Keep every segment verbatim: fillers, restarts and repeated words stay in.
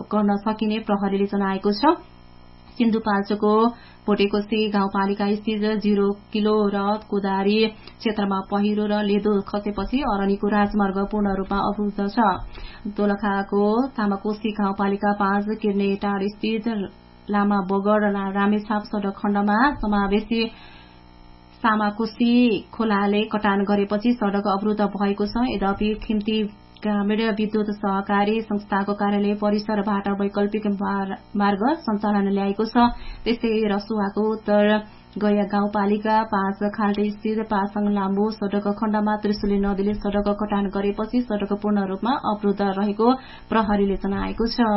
गर्न सकिने प्रहरीले जनाएको छ। सिन्धुपाल्चोकको भोटेकोशी गाउँपालिका स्थित जीरो किलो र कोदारी क्षेत्रमा पहिरो र लेदो खसेपछि अरनीको राजमार्ग पूर्ण रूपमा अवरुद्ध छ। दोलखाको तामाकोशी गाउँपालिका पाँच किर्नेटार स्थित लामा बगड रामेछाप सड़क खण्डमा समावेशी सामाकोशी खोलाले कटान गरेपछि सड़क अवरुद्ध भएको छ। यद्यपि खिम्ती ग्रामीण विद्युत सहकारी संस्थाको कार्यालय परिसरबाट वैकल्पिक मार्ग सञ्चालन ल्याएको छ। त्यस्तै रसुवाको उत्तर गया गाउँपालिका पाँच खाल्टे स्थित पासाङ लाम्बो सड़क खण्डमा त्रिशुली नदीले सड़क कटान गरेपछि सड़क पूर्ण रूपमा अवरुद्ध रहेको प्रहरीले जनाएको छ।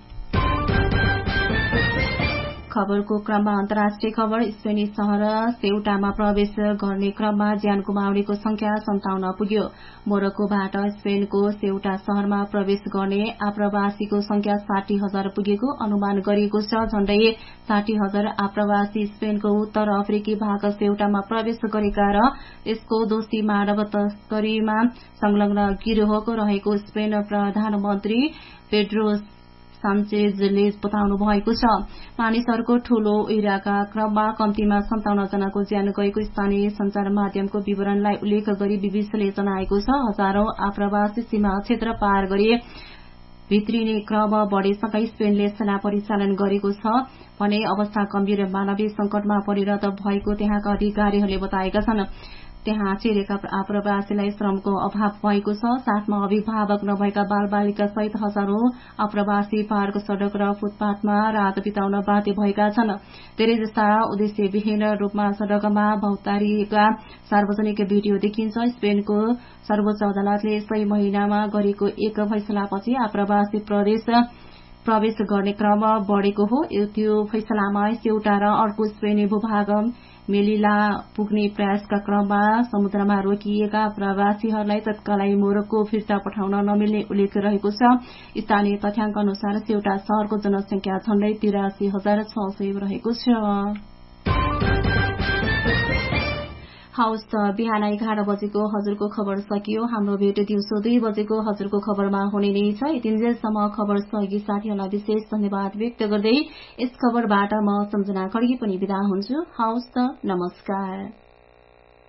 खबरको क्रममा अन्तर्राष्ट्रिय खबर। स्पेनी शहर सेउटामा प्रवेश गर्ने क्रममा ज्यान गुमाउनेको संख्या सन्ताउन्न पुग्यो। मोरक्कोबाट स्पेनको सेउटा शहरमा प्रवेश गर्ने आप्रवासीको संख्या साठी हजार पुगेको अनुमान गरिएको छ। झण्डै साठी हजार आप्रवासी स्पेनको उत्तर अफ्रिकी भाग सेउटामा प्रवेश गरेका र यसको दोषी मानव तस्करीमा संलग्न गिरोहको रहेको स्पेन प्रधानमन्त्री पेड्रो सान्चेजले बताउनु भएको छ। मानिसहरूको ठूलो उइराका क्रममा कम्तीमा सन्ताउन्न जनाको ज्यान गएको स्थानीय संचार माध्यमको विवरणलाई उल्लेख गरी बीबीसीले जनाएको छ। हजारौं आप्रवासी सीमा क्षेत्र पार गरी भित्रिने क्रम बढ़ेसँगै स्पेनले सेना परिचालन गरेको छ भने अवस्था गम्भीर मानवीय संकटमा परिणत भएको त्यहाँका अधिकारीहरूले बताएका छन्। त्यहाँ छिरेका आप्रवासीलाई श्रमको अभाव भएको छ। साथमा अभिभावक नभएका बालबालिका सहित हजारौं आप्रवासी पार्क सड़क र फुटपाथमा रात बिताउन बाध्य भएका छन्। धेरै जस्ता उद्देश्यविहीन रूपमा सड़कमा भौतारिएका सार्वजनिक भिडियो देखिन्छ। स्पेनको सर्वोच्च अदालतले यसै महिनामा गरेको एक फैसलापछि आप्रवासी प्रदेश प्रवेश गर्ने क्रम बढ़ेको हो। त्यो फैसलामा सेउटा र अर्को स्पेनी भूभाग मेलिला पुग्ने प्रयासका क्रममा समुद्रमा रोकिएका प्रवासीहरूलाई तत्कालै मोरक्को फिर्ता पठाउन नमिल्ने उल्लेख रहेको छ। स्थानीय तथ्याङ्क अनुसार सेउटा शहरको जनसंख्या झण्डै तिरासी हजार छ सय रहेको छ। हवस् त बिहान एघार बजेको हजुरको खबर सकियो। हाम्रो भेट दिउँसो दुई बजेको हजुरको खबरमा हुने नै छ। यतिन्जेलसम्म खबर सहयोगी साथीहरूलाई विशेष धन्यवाद व्यक्त गर्दै यस खबरबाट म सम्झना खड्गी पनि बिदा हुन्छु। हवस् त नमस्कार।